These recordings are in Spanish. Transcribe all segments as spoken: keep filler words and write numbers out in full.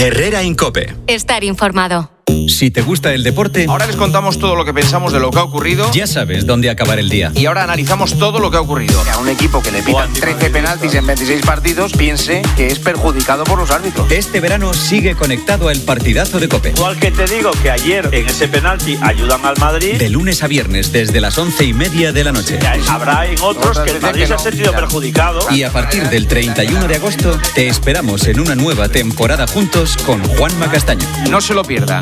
Herrera en COPE. Estar informado. Si te gusta el deporte, ahora les contamos todo lo que pensamos de lo que ha ocurrido. Ya sabes dónde acabar el día. Y ahora analizamos todo lo que ha ocurrido. A un equipo que le pitan trece penaltis en veintiséis partidos piense que es perjudicado por los árbitros. Este verano sigue conectado al partidazo de COPE. Igual que te digo que ayer en ese penalti ayudan al Madrid. De lunes a viernes desde las once y media de la noche. Habrá en otros que el Madrid se ha sentido perjudicado. Y a partir del treinta y uno de agosto te esperamos en una nueva temporada juntos con Juanma Castaño. No se lo pierdan.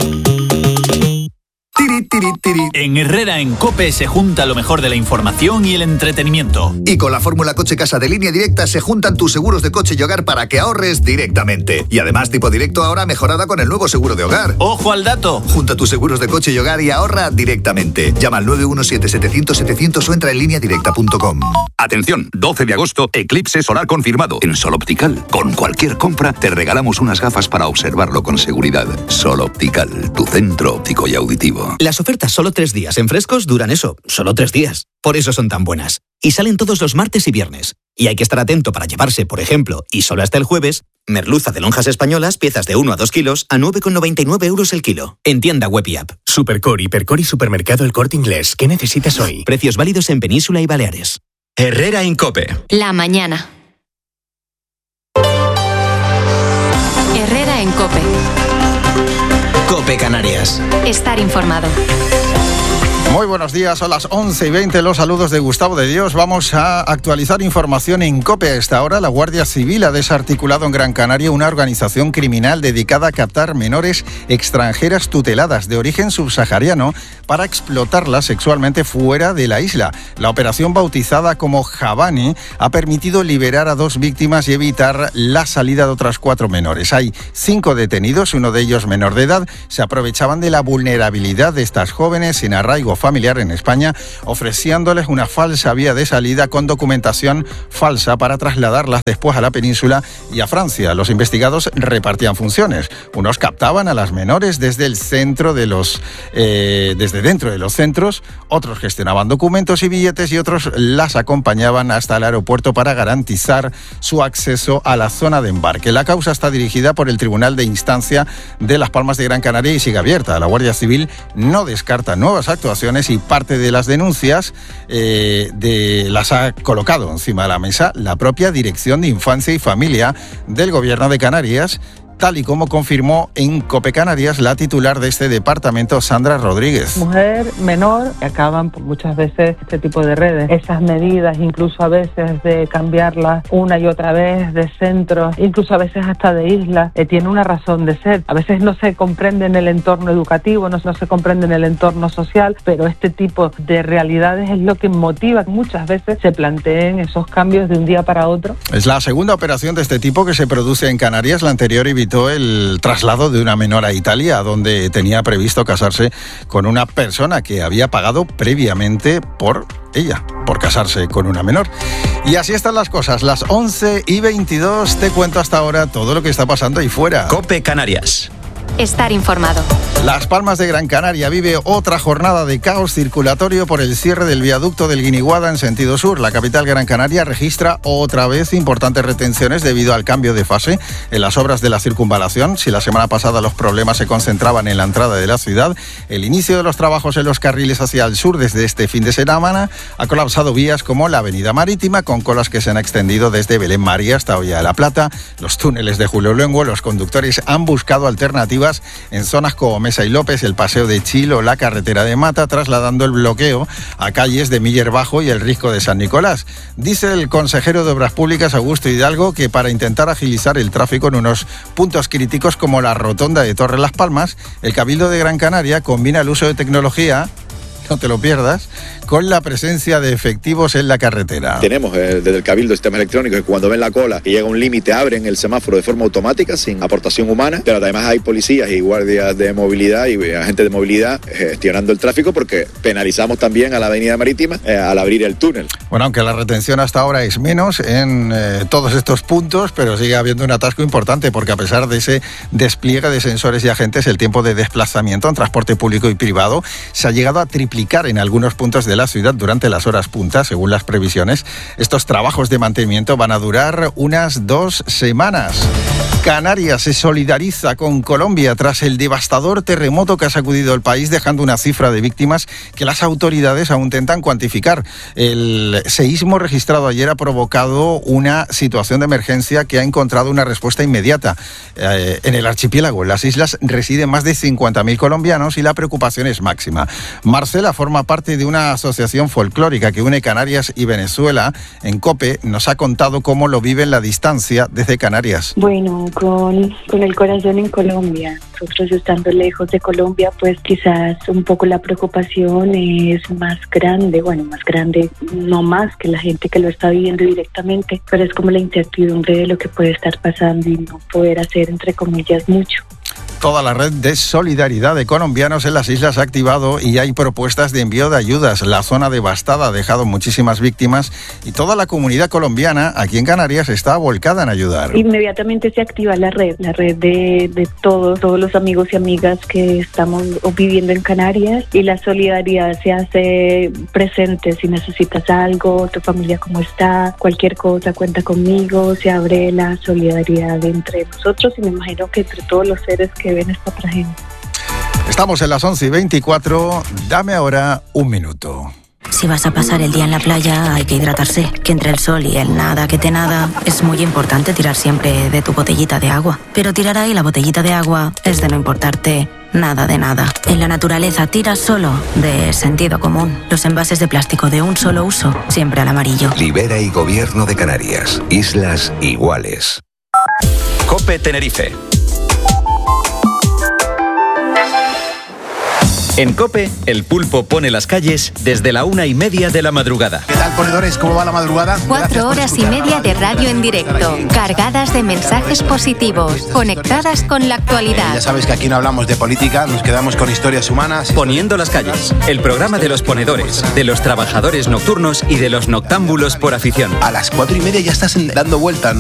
Tiri, tiri, tiri. En Herrera en COPE se junta lo mejor de la información y el entretenimiento. Y con la fórmula Coche Casa de Línea Directa se juntan tus seguros de coche y hogar para que ahorres directamente. Y además tipo directo ahora mejorada con el nuevo seguro de hogar. ¡Ojo al dato! Junta tus seguros de coche y hogar y ahorra directamente. Llama al nueve uno siete, setecientos, setecientos o entra en línea directa punto com. Atención, doce de agosto, eclipse solar confirmado. En Sol Optical, con cualquier compra te regalamos unas gafas para observarlo con seguridad. Sol Optical, tu centro óptico y auditivo. Las ofertas solo tres días en Frescos duran eso, solo tres días. Por eso son tan buenas. Y salen todos los martes y viernes. Y hay que estar atento para llevarse, por ejemplo, y solo hasta el jueves, merluza de lonjas españolas, piezas de uno a dos kilos, a nueve con noventa y nueve euros el kilo. En tienda web y app. Supercore, Hipercore y Supermercado El Corte Inglés. ¿Qué necesitas hoy? Precios válidos en Península y Baleares. Herrera en COPE. La mañana. Herrera en COPE. COPE Canarias. Estar informado. Muy buenos días, son las once y veinte, los saludos de Gustavo de Dios. Vamos a actualizar información en COPE. A esta hora, la Guardia Civil ha desarticulado en Gran Canaria una organización criminal dedicada a captar menores extranjeras tuteladas de origen subsahariano para explotarlas sexualmente fuera de la isla. La operación, bautizada como Javani, ha permitido liberar a dos víctimas y evitar la salida de otras cuatro menores. Hay cinco detenidos, uno de ellos menor de edad. Se aprovechaban de la vulnerabilidad de estas jóvenes sin arraigo familiar en España, ofreciéndoles una falsa vía de salida con documentación falsa para trasladarlas después a la península y a Francia. Los investigados repartían funciones. Unos captaban a las menores desde el centro de los, eh, desde dentro de los centros, otros gestionaban documentos y billetes y otros las acompañaban hasta el aeropuerto para garantizar su acceso a la zona de embarque. La causa está dirigida por el Tribunal de Instancia de Las Palmas de Gran Canaria y sigue abierta. La Guardia Civil no descarta nuevas actuaciones y parte de las denuncias eh, de, las ha colocado encima de la mesa la propia Dirección de Infancia y Familia del Gobierno de Canarias, tal y como confirmó en COPE Canarias la titular de este departamento, Sandra Rodríguez. Mujer menor, que acaban por muchas veces este tipo de redes. Esas medidas, incluso a veces de cambiarlas una y otra vez de centros, incluso a veces hasta de islas, eh, tiene una razón de ser. A veces no se comprende en el entorno educativo, no, no se comprende en el entorno social, pero este tipo de realidades es lo que motiva que muchas veces se planteen esos cambios de un día para otro. Es la segunda operación de este tipo que se produce en Canarias. La anterior evitó el traslado de una menor a Italia, donde tenía previsto casarse con una persona que había pagado previamente por ella, por casarse con una menor. Y así están las cosas. Las once y veintidós, te cuento hasta ahora todo lo que está pasando ahí fuera. COPE Canarias. Estar informado. Las Palmas de Gran Canaria vive otra jornada de caos circulatorio por el cierre del viaducto del Guiniguada en sentido sur. La capital Gran Canaria registra otra vez importantes retenciones debido al cambio de fase en las obras de la circunvalación. Si la semana pasada los problemas se concentraban en la entrada de la ciudad, el inicio de los trabajos en los carriles hacia el sur desde este fin de semana ha colapsado vías como la Avenida Marítima, con colas que se han extendido desde Belén María hasta Hoya de la Plata, los túneles de Julio Luengo. Los conductores han buscado alternativas en zonas como Mesa y López, el Paseo de Chil o la carretera de Mata, trasladando el bloqueo a calles de Miller Bajo y el Risco de San Nicolás. Dice el consejero de Obras Públicas, Augusto Hidalgo, que para intentar agilizar el tráfico en unos puntos críticos como la rotonda de Torre Las Palmas, el Cabildo de Gran Canaria combina el uso de tecnología, no te lo pierdas, con la presencia de efectivos en la carretera. Tenemos eh, desde el Cabildo sistemas electrónicos que cuando ven la cola y llega un límite abren el semáforo de forma automática sin aportación humana, pero además hay policías y guardias de movilidad y agentes de movilidad gestionando el tráfico porque penalizamos también a la Avenida Marítima eh, al abrir el túnel. Bueno, aunque la retención hasta ahora es menos en eh, todos estos puntos, pero sigue habiendo un atasco importante porque a pesar de ese despliegue de sensores y agentes, el tiempo de desplazamiento en transporte público y privado se ha llegado a triplicar en algunos puntos de la ciudad durante las horas punta, según las previsiones. Estos trabajos de mantenimiento van a durar unas dos semanas. Canarias se solidariza con Colombia tras el devastador terremoto que ha sacudido el país, dejando una cifra de víctimas que las autoridades aún intentan cuantificar. El seísmo registrado ayer ha provocado una situación de emergencia que ha encontrado una respuesta inmediata. Eh, en el archipiélago, en las islas, residen más de cincuenta mil colombianos y la preocupación es máxima. Marcela forma parte de una asociación folclórica que une Canarias y Venezuela. En COPE nos ha contado cómo lo vive en la distancia desde Canarias. Bueno, con, con el corazón en Colombia. Nosotros estando lejos de Colombia, pues quizás un poco la preocupación es más grande, bueno, más grande, no más que la gente que lo está viviendo directamente, pero es como la incertidumbre de lo que puede estar pasando y no poder hacer, entre comillas, mucho. Toda la red de solidaridad de colombianos en las islas ha activado y hay propuestas de envío de ayudas. La zona devastada ha dejado muchísimas víctimas y toda la comunidad colombiana aquí en Canarias está volcada en ayudar. Inmediatamente se activa la red, la red de, de todos, todos los amigos y amigas que estamos viviendo en Canarias, y la solidaridad se hace presente. Si necesitas algo, tu familia cómo está, cualquier cosa, cuenta conmigo. Se abre la solidaridad entre nosotros y me imagino que entre todos los seres que ven esta tragedia. Estamos en las once y veinticuatro. Dame ahora un minuto. Si vas a pasar el día en la playa, hay que hidratarse. Que entre el sol y el nada que te nada, es muy importante tirar siempre de tu botellita de agua. Pero tirar ahí la botellita de agua es de no importarte nada de nada. En la naturaleza tira solo de sentido común. Los envases de plástico de un solo uso, siempre al amarillo. Libera y Gobierno de Canarias. Islas iguales. COPE Tenerife. En COPE, el pulpo pone las calles desde la una y media de la madrugada. ¿Qué tal, ponedores? ¿Cómo va la madrugada? Cuatro horas y media de radio en directo, cargadas de mensajes positivos, conectadas con la actualidad. Eh, ya sabes que aquí no hablamos de política, nos quedamos con historias humanas. Poniendo las calles, el programa de los ponedores, de los trabajadores nocturnos y de los noctámbulos por afición. A las cuatro y media ya estás dando vueltas,